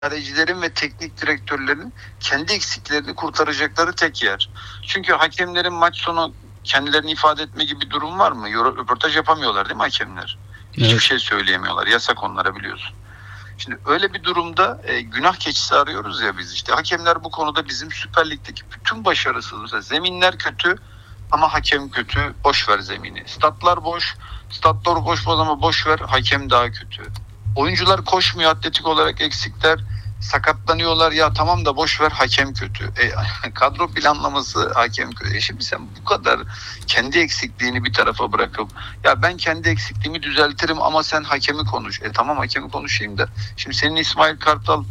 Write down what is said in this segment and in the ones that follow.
idarecilerin ve teknik direktörlerin kendi eksiklerini kurtaracakları tek yer. Çünkü hakemlerin maç sonu kendilerini ifade etme gibi bir durum var mı? Röportaj yapamıyorlar değil mi hakemler? Hiçbir Evet. şey söyleyemiyorlar. Yasak onlara, biliyorsun. Şimdi öyle bir durumda günah keçisi arıyoruz ya biz işte. Hakemler bu konuda bizim Süper Lig'deki bütün başarısızlığı. Zeminler kötü ama hakem kötü. Boş ver zemini. Statlar boş. Statlar boş ama boş ver. Hakem daha kötü. Oyuncular koşmuyor, atletik olarak eksikler. Sakatlanıyorlar, ya tamam da boş ver, hakem kötü. Kadro planlaması, hakem kötü. Şimdi sen bu kadar kendi eksikliğini bir tarafa bırakıp ya ben kendi eksikliğimi düzeltirim ama sen hakemi konuş. Tamam, hakemi konuşayım da şimdi senin İsmail Kartal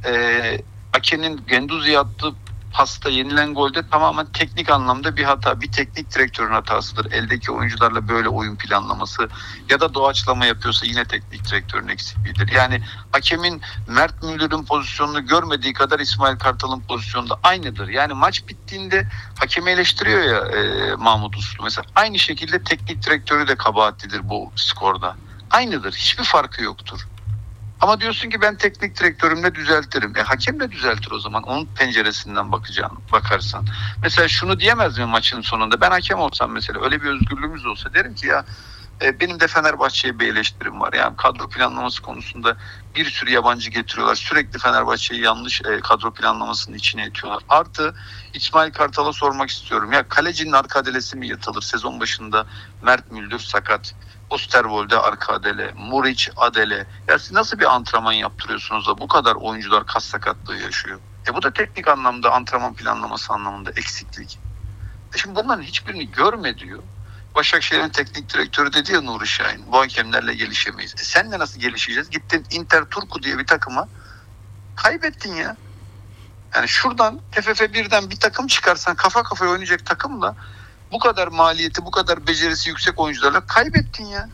Ake'nin Genduzi'ye attığı pasta, yenilen golde tamamen teknik anlamda bir hata. Bir teknik direktörün hatasıdır. Eldeki oyuncularla böyle oyun planlaması ya da doğaçlama yapıyorsa yine teknik direktörün eksikliğidir. Yani hakemin Mert Müldür'ün pozisyonunu görmediği kadar İsmail Kartal'ın pozisyonu da aynıdır. Yani maç bittiğinde hakemi eleştiriyor ya Mahmut Uslu mesela. Aynı şekilde teknik direktörü de kabahatlidir bu skorda. Aynıdır. Hiçbir farkı yoktur. Ama diyorsun ki ben teknik direktörümle düzeltirim. Hakem de düzeltir o zaman. Onun penceresinden bakarsan. Mesela şunu diyemez mi maçın sonunda? Ben hakem olsam mesela, öyle bir özgürlüğümüz olsa, derim ki ya benim de Fenerbahçe'ye bir eleştirim var. Yani kadro planlaması konusunda bir sürü yabancı getiriyorlar. Sürekli Fenerbahçe'yi yanlış kadro planlamasının içine itiyorlar. Artı İsmail Kartal'a sormak istiyorum. Ya kalecinin arka adelesi mi yatılır? Sezon başında Mert Müldür sakat. Osterwolde arka adele, Muriç adele. Ya siz nasıl bir antrenman yaptırıyorsunuz da bu kadar oyuncular kas sakatlığı yaşıyor? Bu da teknik anlamda, antrenman planlaması anlamında eksiklik. Şimdi bunların hiçbirini görme diyor. Başakşehir'in teknik direktörü dedi ya, Nuri Şahin, bu hakemlerle gelişemeyiz. Senle nasıl gelişeceğiz? Gittin Inter Turku diye bir takıma kaybettin ya. Yani şuradan TFF 1'den bir takım çıkarsan, kafa kafaya oynayacak takımla bu kadar maliyeti, bu kadar becerisi yüksek oyuncularla kaybettin ya.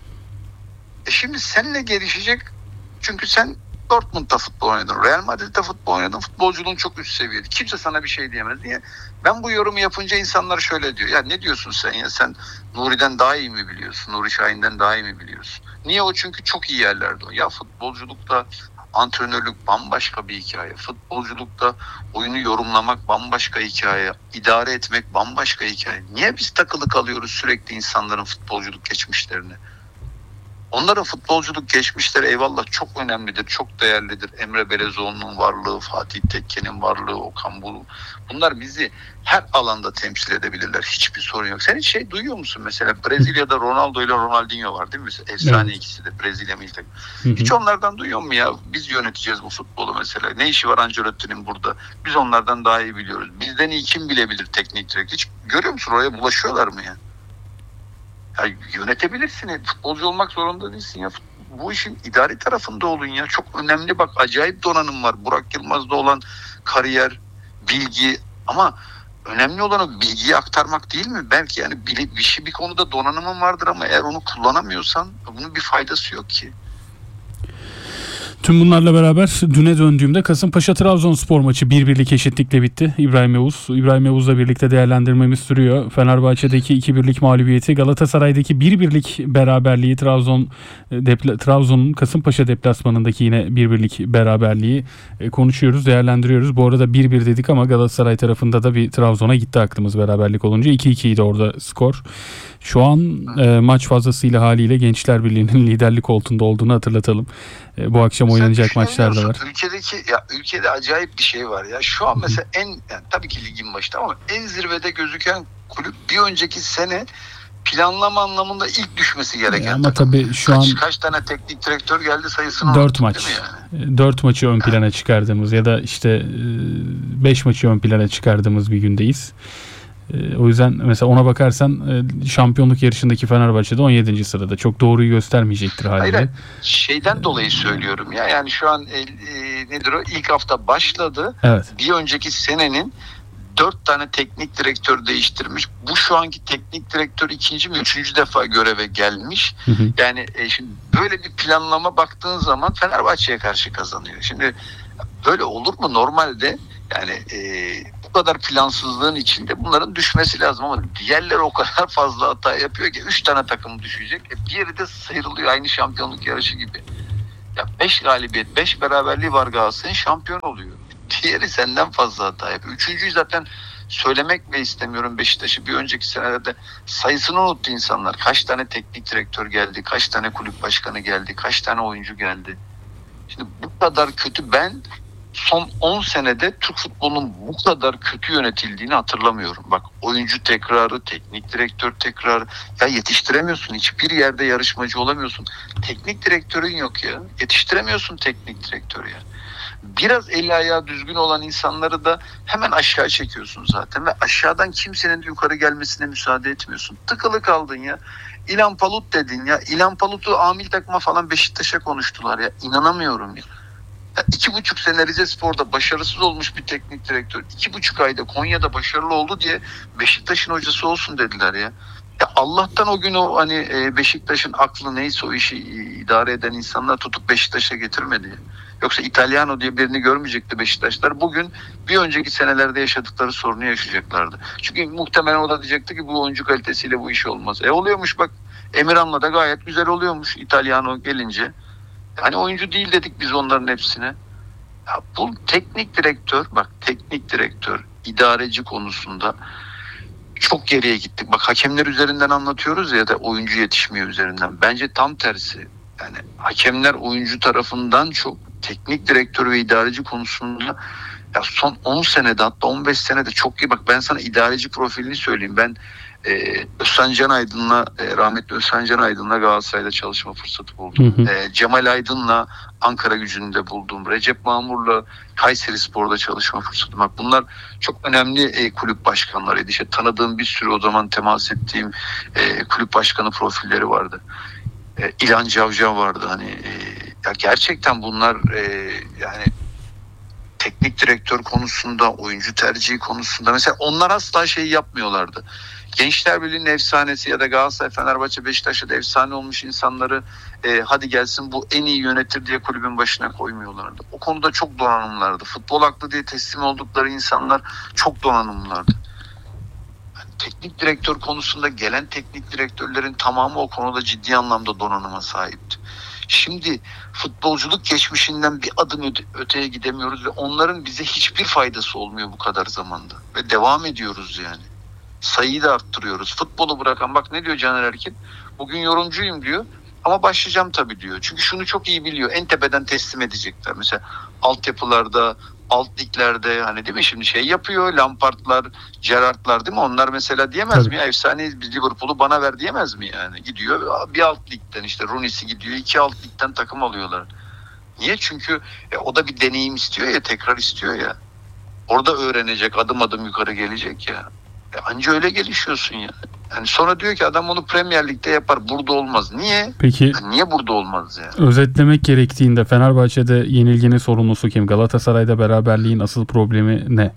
Şimdi seninle gelişecek, çünkü sen Dortmund'da futbol oynadın, Real Madrid'de futbol oynadın, futbolculuğun çok üst seviyede. Kimse sana bir şey diyemez diye. Ben bu yorumu yapınca insanlar şöyle diyor. Ya ne diyorsun sen ya? Sen Nuri'den daha iyi mi biliyorsun? Nuri Şahin'den daha iyi mi biliyorsun? Niye o? Çünkü çok iyi yerlerde o. Ya futbolculukta antrenörlük bambaşka bir hikaye. Futbolculukta oyunu yorumlamak bambaşka hikaye. İdare etmek bambaşka hikaye. Niye biz takılı kalıyoruz sürekli insanların futbolculuk geçmişlerine? Onların futbolculuk geçmişleri eyvallah çok önemlidir, çok değerlidir. Emre Belezoğlu'nun varlığı, Fatih Tekke'nin varlığı, Okan Buruk. Bunlar bizi her alanda temsil edebilirler. Hiçbir sorun yok. Sen hiç şey duyuyor musun mesela? Brezilya'da Ronaldo ile Ronaldinho var değil mi? Mesela efsane, evet. İkisi de Brezilya milli takımı. Hiç onlardan duyuyor mu ya? Biz yöneteceğiz bu futbolu mesela. Ne işi var Ancelotti'nin burada? Biz onlardan daha iyi biliyoruz. Bizden iyi kim bilebilir teknik direktör? Hiç görüyor musun, oraya bulaşıyorlar mı ya? Ya yönetebilirsin. Futbolcu olmak zorunda değilsin ya. Bu işin idari tarafında olun ya. Çok önemli, bak acayip donanım var. Burak Yılmaz'da olan kariyer, bilgi, ama önemli olan o bilgiyi aktarmak değil mi? Belki yani bir konuda donanımın vardır ama eğer onu kullanamıyorsan bunun bir faydası yok ki. Tüm bunlarla beraber düne döndüğümde Kasımpaşa Trabzonspor maçı 1-1'lik eşitlikle bitti. İbrahim Yavuz'la birlikte değerlendirmemiz sürüyor. Fenerbahçe'deki 2-1'lik mağlubiyeti, Galatasaray'daki 1-1'lik beraberliği, Trabzon'un Kasımpaşa deplasmanındaki yine 1-1'lik beraberliği konuşuyoruz, değerlendiriyoruz. Bu arada 1-1 dedik ama Galatasaray tarafında da bir Trabzon'a gitti aklımız beraberlik olunca. 2-2'ydi orada skor. Şu an maç fazlasıyla haliyle Gençler Birliği'nin liderlik koltuğunda olduğunu hatırlatalım. Bu akşam oynanacak maçlar da var. Ülkede acayip bir şey var ya. Şu an mesela tabii ki ligin başında ama en zirvede gözüken kulüp bir önceki sene planlama anlamında ilk düşmesi gereken ama takım. Tabii şu an kaç tane teknik direktör geldi sayısını 4 maç. Yani? 4 maçı ön plana çıkardığımız ya da işte 5 maçı ön plana çıkardığımız bir gündeyiz. O yüzden mesela ona bakarsan şampiyonluk yarışındaki Fenerbahçe'de 17. sırada. Çok doğruyu göstermeyecektir haliyle. Hayır, şeyden dolayı söylüyorum ya. Yani şu an nedir o? İlk hafta başladı. Evet. Bir önceki senenin 4 tane teknik direktör değiştirmiş. Bu şu anki teknik direktör 2. mi 3. defa göreve gelmiş. Yani şimdi böyle bir planlama baktığın zaman Fenerbahçe'ye karşı kazanıyor. Şimdi böyle olur mu normalde? Yani bu kadar plansızlığın içinde bunların düşmesi lazım ama diğerleri o kadar fazla hata yapıyor ki 3 tane takım düşecek. Diğeri de sıyrılıyor, aynı şampiyonluk yarışı gibi. Ya 5 galibiyet, 5 beraberliği var Galatasaray'ın, şampiyon oluyor. Diğeri senden fazla hata yapıyor. Üçüncüyü zaten söylemek bile istemiyorum Beşiktaş'ı. Bir önceki senelerde sayısını unuttu insanlar. Kaç tane teknik direktör geldi, kaç tane kulüp başkanı geldi, kaç tane oyuncu geldi. Şimdi bu kadar kötü, ben son 10 senede Türk futbolunun bu kadar kötü yönetildiğini hatırlamıyorum. Bak, oyuncu tekrarı, teknik direktör tekrarı, ya yetiştiremiyorsun. Hiçbir yerde yarışmacı olamıyorsun. Teknik direktörün yok ya. Yetiştiremiyorsun teknik direktörü ya. Biraz eli ayağı düzgün olan insanları da hemen aşağı çekiyorsun zaten ve aşağıdan kimsenin de yukarı gelmesine müsaade etmiyorsun. Tıkılı kaldın ya. İlhan Palut dedin ya. İlhan Palut'u amil takma falan Beşiktaş'a konuştular ya. İnanamıyorum ya. Ya 2,5 sene Rizespor'da başarısız olmuş bir teknik direktör 2,5 ayda Konya'da başarılı oldu diye Beşiktaş'ın hocası olsun dediler ya. Ya Allah'tan o gün o hani Beşiktaş'ın aklı neyse o işi idare eden insanlar tutup Beşiktaş'a getirmedi ya. Yoksa İtalyano diye birini görmeyecekti Beşiktaşlar. Bugün bir önceki senelerde yaşadıkları sorunu yaşayacaklardı. Çünkü muhtemelen o da diyecekti ki bu oyuncu kalitesiyle bu iş olmaz. Oluyormuş bak. Emirhan'la da gayet güzel oluyormuş İtalyano gelince. Hani oyuncu değil dedik biz onların hepsine. Ya bu teknik direktör, idareci konusunda çok geriye gittik. Bak, hakemler üzerinden anlatıyoruz ya da oyuncu yetişmiyor üzerinden. Bence tam tersi. Yani hakemler oyuncu tarafından çok, teknik direktör ve idareci konusunda ya son 10 senede hatta 15 senede çok iyi. Bak, ben sana idareci profilini söyleyeyim. Ben Özcan Can Aydın'la rahmetli Özcan Can Aydın'la Galatasaray'da çalışma fırsatı buldum. Hı hı. Cemal Aydın'la Ankara Gücü'nde buldum. Recep Mamur'la Kayserispor'da çalışma fırsatı. Bak, bunlar çok önemli kulüp başkanlarıydı. İşte tanıdığım bir sürü, o zaman temas ettiğim kulüp başkanı profilleri vardı. İlhan Cavcav vardı. Hani ya gerçekten bunlar yani teknik direktör konusunda, oyuncu tercihi konusunda mesela onlar asla şey yapmıyorlardı. Gençler Birliği'nin efsanesi ya da Galatasaray, Fenerbahçe, Beşiktaş'ta da efsane olmuş insanları hadi gelsin bu en iyi yönetir diye kulübün başına koymuyorlardı. O konuda çok donanımlardı. Futbol aklı diye teslim oldukları insanlar çok donanımlardı. Yani teknik direktör konusunda gelen teknik direktörlerin tamamı o konuda ciddi anlamda donanıma sahipti. Şimdi futbolculuk geçmişinden bir adım öteye gidemiyoruz ve onların bize hiçbir faydası olmuyor bu kadar zamanda. Ve devam ediyoruz yani. Sayıyı da arttırıyoruz. Futbolu bırakan, bak ne diyor Caner Erkin? Bugün yorumcuyum diyor ama başlayacağım tabii diyor. Çünkü şunu çok iyi biliyor. En tepeden teslim edecekler. Mesela altyapılarda, alt liglerde hani değil mi şimdi şey yapıyor. Lampard'lar, Gerrard'lar değil mi? Onlar mesela diyemez Tabii. mi ya? Efsaneyiz biz, Liverpool'u bana ver diyemez mi yani? Gidiyor bir alt ligden, işte Rooney'si gidiyor. 2 alt ligden takım alıyorlar. Niye? Çünkü o da bir deneyim istiyor ya, tekrar istiyor ya. Orada öğrenecek, adım adım yukarı gelecek ya. Anca öyle gelişiyorsun ya. Yani sonra diyor ki adam onu Premier Lig'de yapar. Burada olmaz. Niye? Peki Yani niye burada olmaz yani? özetlemek gerektiğinde Fenerbahçe'de yenilginin sorumlusu kim? Galatasaray'da beraberliğin asıl problemi ne?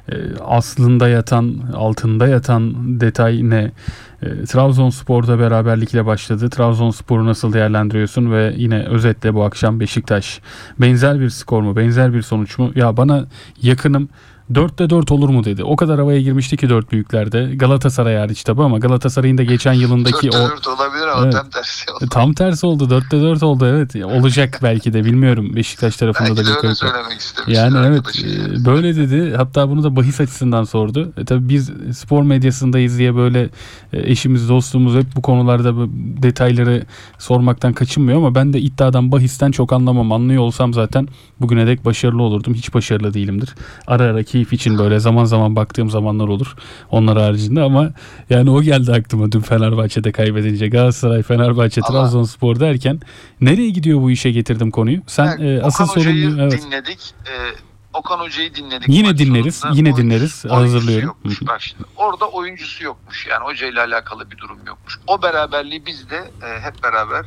Aslında yatan, altında yatan detay ne? Trabzonspor'da beraberlikle başladı. Trabzonspor'u nasıl değerlendiriyorsun? Ve yine özetle bu akşam Beşiktaş. Benzer bir skor mu? Benzer bir sonuç mu? Ya bana yakınım 4'te 4 olur mu dedi. O kadar havaya girmişti ki dört büyüklerde. Galatasaray hariç tabii ama Galatasaray'ın da geçen yılındaki 4'te o 4 olabilir ama evet. tam tersi oldu. Tam tersi oldu. 4'te 4 oldu evet. Olacak belki de bilmiyorum. Beşiktaş tarafında Belki da de bir öyle kayıp. söylemek istemiştir Yani evet arkadaşın. böyle dedi. Hatta bunu da bahis açısından sordu. Tabii biz spor medyasındayız diye böyle eşimiz dostumuz hep bu konularda bu detayları sormaktan kaçınmıyor ama ben de iddiadan bahisten çok anlamam. Anlıyor olsam zaten bugüne dek başarılı olurdum. Hiç başarılı değilimdir. Ara ara keyif için böyle zaman zaman baktığım zamanlar olur. Onlar haricinde ama yani o geldi aklıma dün Fenerbahçe'de kaybedince. Galatasaray, Fenerbahçe, Ama- Trabzonspor derken nereye gidiyor bu işe getirdim konuyu? Sen Yani asıl Okan Hoca'yı sorumluyu evet. dinledik. Okan Hoca'yı dinledik. Yine Maç dinleriz, sonunda. yine dinleriz. Oyuncusu Hazırlıyorum. yokmuş. Bak şimdi, orada oyuncusu yokmuş. Yani hocayla alakalı bir durum yokmuş. O beraberliği biz de hep beraber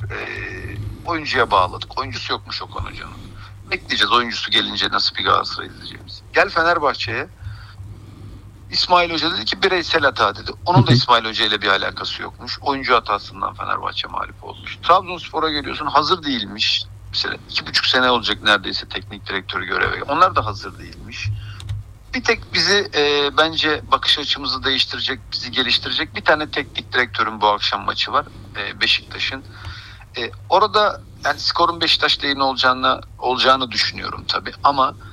oyuncuya bağladık. Oyuncusu yokmuş Okan Hoca'nın. Bekleyeceğiz oyuncusu gelince nasıl bir Galatasaray izleyeceğimiz. Gel Fenerbahçe'ye. İsmail Hoca dedi ki bireysel hata dedi. Onun da İsmail Hoca ile bir alakası yokmuş. Oyuncu hatasından Fenerbahçe mağlup olmuş. Trabzonspor'a geliyorsun, hazır değilmiş. Mesela 2,5 sene olacak neredeyse teknik direktörü göreve. Onlar da hazır değilmiş. Bir tek bizi bence bakış açımızı değiştirecek, bizi geliştirecek bir tane teknik direktörün bu akşam maçı var. Beşiktaş'ın. Orada Yani skorun Beşiktaş lehine olacağını düşünüyorum tabii. Ama